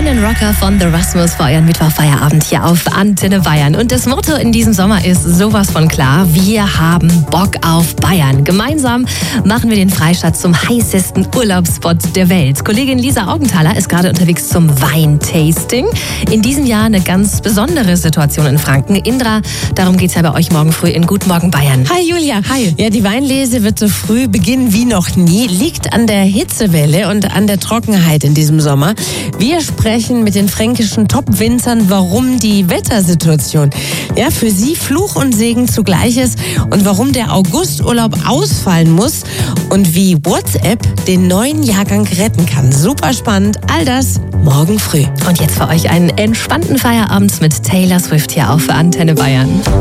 Einen Rocker von The Rasmus für euren Mittwochfeierabend hier auf Antenne Bayern. Und das Motto in diesem Sommer ist sowas von klar: Wir haben Bock auf Bayern. Gemeinsam machen wir den Freistaat zum heißesten Urlaubsspot der Welt. Kollegin Lisa Augenthaler ist gerade unterwegs zum Weintasting. In diesem Jahr eine ganz besondere Situation in Franken. Indra, darum geht's ja bei euch morgen früh in Guten Morgen Bayern. Hi Julia. Hi. Ja, die Weinlese wird so früh beginnen wie noch nie. Liegt an der Hitzewelle und an der Trockenheit in diesem Sommer. Wir sprechen mit den fränkischen Top-Winzern, warum die Wettersituation für sie Fluch und Segen zugleich ist und warum der Augusturlaub ausfallen muss und wie WhatsApp den neuen Jahrgang retten kann. Super spannend, all das morgen früh. Und jetzt für euch einen entspannten Feierabend mit Taylor Swift hier auf Antenne Bayern.